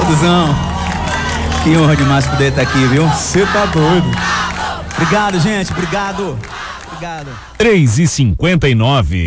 Duduzão. Que honra demais poder estar aqui, viu? Você tá doido. Obrigado, gente. Obrigado. 3h59.